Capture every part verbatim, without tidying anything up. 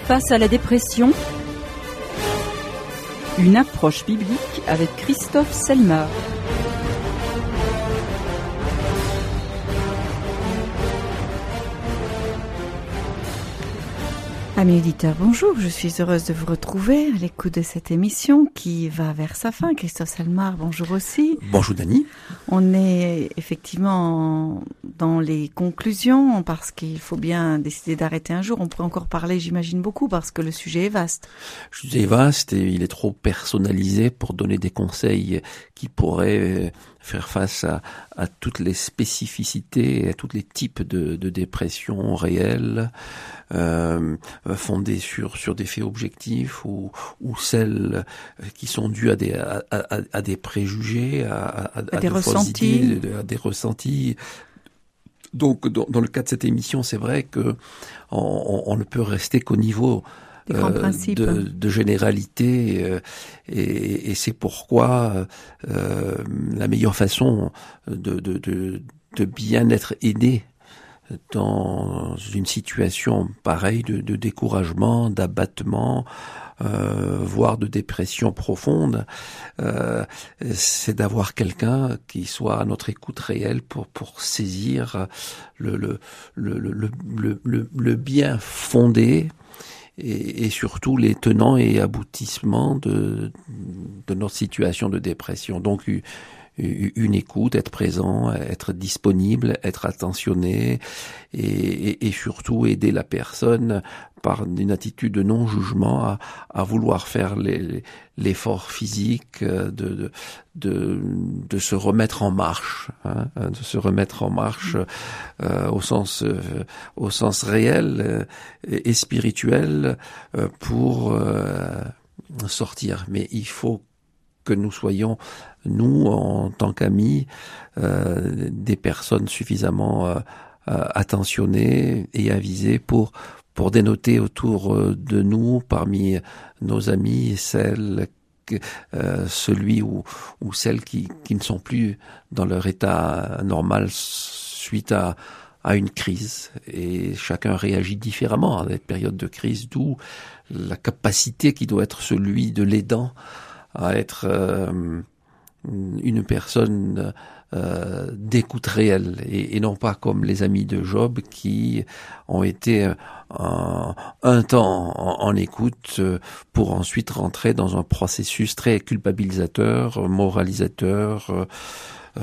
Face à la dépression, une approche biblique avec Christophe Selmar. Amis auditeurs, bonjour, je suis heureuse de vous retrouver à l'écoute de cette émission qui va vers sa fin. Christophe Selmar, bonjour aussi. Bonjour Dany. On est effectivement dans les conclusions parce qu'il faut bien décider d'arrêter un jour. On pourrait encore parler, j'imagine, beaucoup parce que le sujet est vaste. Le sujet est vaste et il est trop personnalisé pour donner des conseils qui pourraient faire face à, à toutes les spécificités et à tous les types de, de dépression réelles, euh, fondées sur sur des faits objectifs ou ou celles qui sont dues à des à, à, à des préjugés, à, à, à, à des de ressentis, idées, à des ressentis. Donc dans, dans le cas de cette émission, c'est vrai que on, on ne peut rester qu'au niveau Euh, de, de généralité euh, et, et c'est pourquoi euh, la meilleure façon de, de, de, de bien être aidé dans une situation pareille de, de découragement, d'abattement, euh, voire de dépression profonde, euh, c'est d'avoir quelqu'un qui soit à notre écoute réelle pour pour saisir le le le le le, le, le bien fondé Et, et surtout les tenants et aboutissements de, de notre situation de dépression. Donc une écoute, être présent, être disponible, être attentionné et, et, et surtout aider la personne par une attitude de non-jugement à, à vouloir faire les, l'effort physique de, de, de, de se remettre en marche, hein, de se remettre en marche euh, au sens, euh, au sens réel euh, et spirituel euh, pour euh, sortir. Mais il faut que nous soyons, nous, en tant qu'amis, euh, des personnes suffisamment euh, attentionnées et avisées pour pour dénoter autour de nous, parmi nos amis, celles, euh, celui ou, ou celles qui, qui ne sont plus dans leur état normal suite à, à une crise. Et chacun réagit différemment à cette période de crise, d'où la capacité qui doit être celui de l'aidant à être euh, une personne euh, d'écoute réelle et, et non pas comme les amis de Job qui ont été un, un temps en, en écoute pour ensuite rentrer dans un processus très culpabilisateur, moralisateur, euh,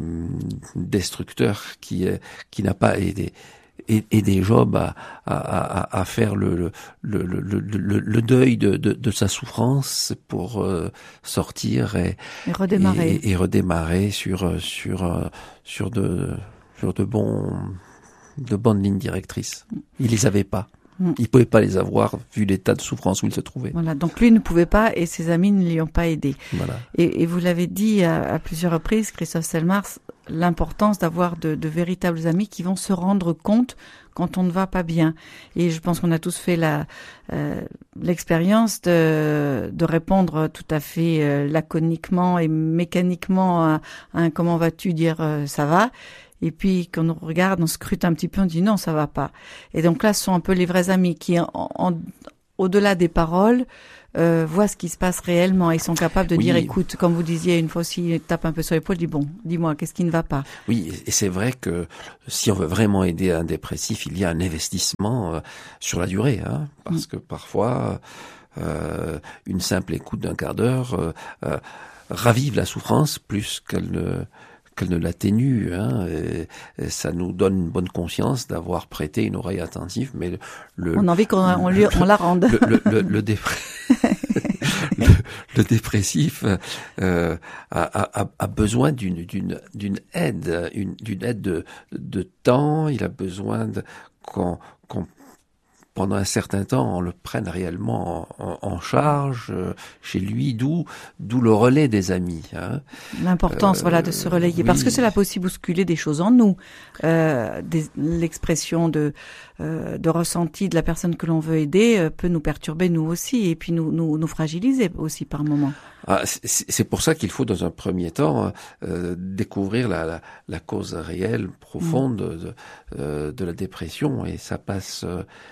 destructeur qui qui n'a pas aidé. Aider Job à, à, à faire le, le, le, le, le, le deuil de, de, de sa souffrance pour euh, sortir et, et redémarrer et, et redémarrer sur sur sur de sur de bons de bonnes lignes directrices. Il les avait pas. Mm. Il pouvait pas les avoir vu l'état de souffrance où il se trouvait. Voilà, donc lui ne pouvait pas et ses amis ne l'y ont pas aidé. Voilà. Et, et vous l'avez dit à, à plusieurs reprises, Christophe Selmar, l'importance d'avoir de, de véritables amis qui vont se rendre compte quand on ne va pas bien. Et je pense qu'on a tous fait la euh, l'expérience de, de répondre tout à fait euh, laconiquement et mécaniquement à, à un comment vas-tu dire euh, ça va. Et puis, quand on regarde, on scrute un petit peu, on dit non, ça va pas. Et donc là, ce sont un peu les vrais amis qui, en, en, au-delà des paroles, euh, voient ce qui se passe réellement. Ils sont capables de oui. dire, écoute, comme vous disiez une fois aussi, ils tapent un peu sur l'épaule, dit bon, dis-moi, qu'est-ce qui ne va pas? Oui, et c'est vrai que si on veut vraiment aider un dépressif, il y a un investissement euh, sur la durée, hein, parce mmh. que parfois, euh, une simple écoute d'un quart d'heure euh, euh, ravive la souffrance plus qu'elle ne qu'elle ne l'atténue, hein, et, et ça nous donne une bonne conscience d'avoir prêté une oreille attentive, mais le, le on a envie qu'on on lui, on la rende. Le, le, le, le, dépr... le, le dépressif euh, a, a, a besoin d'une d'une d'une aide, une, d'une aide de de temps. Il a besoin de qu'on qu'on pendant un certain temps, on le prenne réellement en, en, en charge euh, chez lui, d'où d'où le relais des amis. Hein. L'importance, euh, voilà, de se relayer, oui. Parce que cela peut aussi bousculer des choses en nous, euh, des, l'expression de euh, de ressenti de la personne que l'on veut aider euh, peut nous perturber nous aussi, et puis nous nous, nous fragiliser aussi par moments. Ah, c'est, c'est pour ça qu'il faut, dans un premier temps, euh, découvrir la, la, la cause réelle, profonde mmh. de, euh, de la dépression, et ça passe. Euh,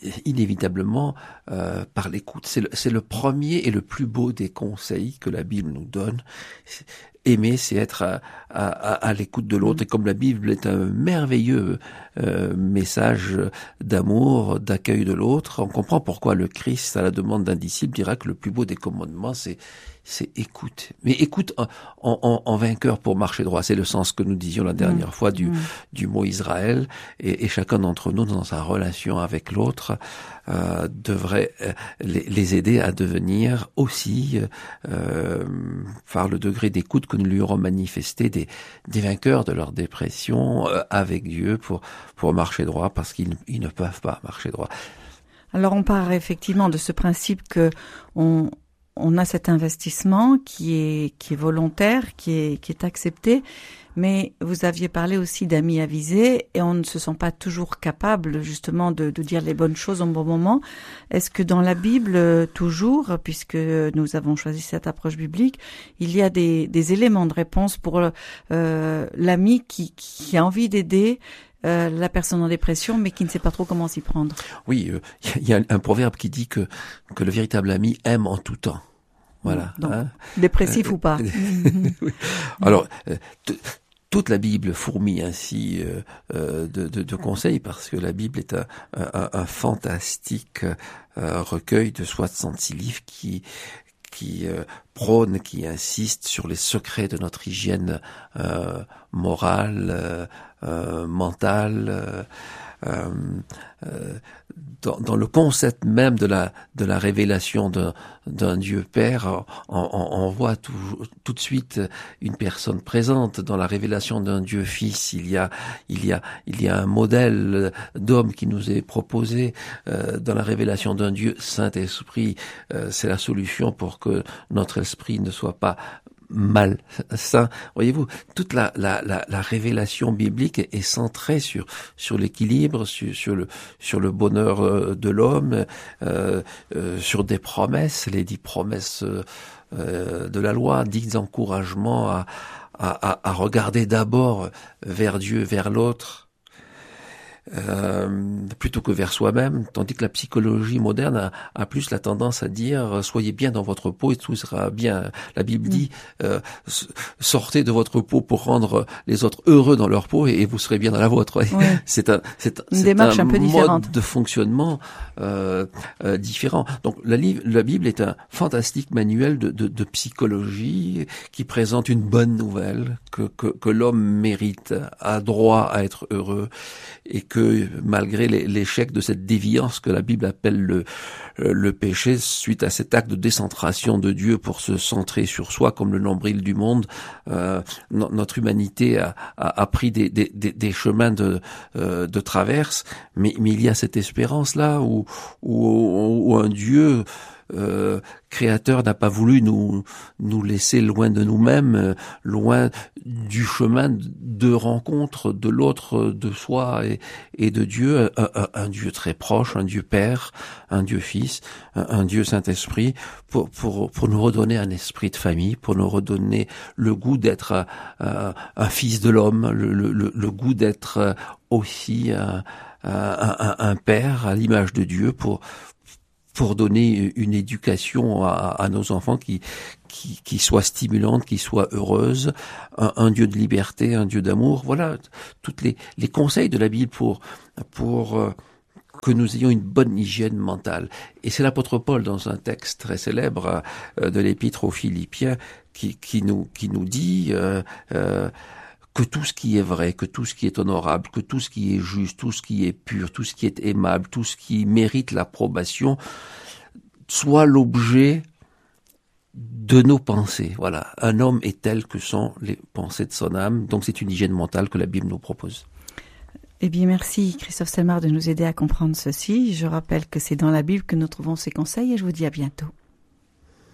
inévitablement euh, par l'écoute. C'est le, c'est le premier et le plus beau des conseils que la Bible nous donne. Aimer, c'est être à, à, à l'écoute de l'autre. Et comme la Bible est un merveilleux euh, message d'amour, d'accueil de l'autre, on comprend pourquoi le Christ, à la demande d'un disciple, dira que le plus beau des commandements, c'est c'est écoute. Mais écoute en, en, en vainqueur pour marcher droit. C'est le sens que nous disions la dernière mmh. fois du, mmh. du mot Israël. Et, et chacun d'entre nous, dans sa relation avec l'autre, euh, devrait euh, les, les aider à devenir aussi, euh, par le degré d'écoute que nous lui aurons manifesté, des, des vainqueurs de leur dépression euh, avec Dieu pour, pour marcher droit, parce qu'ils ils ne peuvent pas marcher droit. Alors on part effectivement de ce principe que on on a cet investissement qui est qui est volontaire, qui est qui est accepté, mais vous aviez parlé aussi d'amis avisés et on ne se sent pas toujours capable justement de, de dire les bonnes choses au bon moment. Est-ce que dans la Bible toujours, puisque nous avons choisi cette approche biblique, il y a des des éléments de réponse pour euh, l'ami qui qui a envie d'aider Euh, la personne en dépression, mais qui ne sait pas trop comment s'y prendre? Oui, il euh, y a un, un proverbe qui dit que que le véritable ami aime en tout temps. Voilà. Donc, hein. Dépressif euh, ou pas. Oui. Alors, euh, t- toute la Bible fourmille ainsi euh, euh, de, de, de conseils, parce que la Bible est un, un, un fantastique euh, recueil de soixante-six livres qui qui euh, prône, qui insiste sur les secrets de notre hygiène euh, morale, euh, euh, mentale, euh, euh, dans, dans le concept même de la de la révélation d'un d'un Dieu Père, on, on, on voit tout, tout de suite une personne présente. Dans la révélation d'un Dieu Fils, il y a il y a il y a un modèle d'homme qui nous est proposé. Euh, dans la révélation d'un Dieu Saint-Esprit, euh, c'est la solution pour que notre esprit ne soit pas malsain. Voyez-vous, toute la, la, la, la révélation biblique est, est centrée sur sur l'équilibre, sur, sur le sur le bonheur de l'homme, euh, euh, sur des promesses, les dix promesses euh, de la loi, dix encouragements à, à, à regarder d'abord vers Dieu, vers l'autre, Euh, plutôt que vers soi-même, tandis que la psychologie moderne a, a plus la tendance à dire soyez bien dans votre peau et tout sera bien. La Bible dit euh, sortez de votre peau pour rendre les autres heureux dans leur peau et, et vous serez bien dans la vôtre. Oui. C'est un, c'est, Une c'est démarche un, un peu mode différente. de fonctionnement euh, euh, différent. Donc la, la Bible est un fantastique manuel de, de, de psychologie qui présente une bonne nouvelle que, que, que l'homme mérite, a droit à être heureux, et que malgré l'échec de cette déviance que la Bible appelle le, le péché, suite à cet acte de décentration de Dieu pour se centrer sur soi comme le nombril du monde, euh, no, notre humanité a, a, a pris des, des, des chemins de, euh, de traverse, mais, mais il y a cette espérance-là où, où, où un Dieu Euh, créateur n'a pas voulu nous nous laisser loin de nous-mêmes, euh, loin du chemin de rencontre de l'autre, de soi et, et de Dieu, un, un, un Dieu très proche, un Dieu Père, un Dieu Fils, un, un Dieu Saint-Esprit, pour pour pour nous redonner un esprit de famille, pour nous redonner le goût d'être un, un, un fils de l'homme, le, le, le goût d'être aussi un, un, un, un père à l'image de Dieu, pour pour donner une éducation à, à nos enfants qui, qui, qui soit stimulante, qui soit heureuse, un, un Dieu de liberté, un Dieu d'amour. Voilà, toutes les, les conseils de la Bible pour, pour euh, que nous ayons une bonne hygiène mentale. Et c'est l'apôtre Paul, dans un texte très célèbre euh, de l'épître aux Philippiens, qui, qui nous, qui nous dit euh, euh, que tout ce qui est vrai, que tout ce qui est honorable, que tout ce qui est juste, tout ce qui est pur, tout ce qui est aimable, tout ce qui mérite l'approbation, soit l'objet de nos pensées. Voilà, un homme est tel que sont les pensées de son âme. Donc c'est une hygiène mentale que la Bible nous propose. Eh bien, merci Christophe Selmar de nous aider à comprendre ceci. Je rappelle que c'est dans la Bible que nous trouvons ces conseils et je vous dis à bientôt.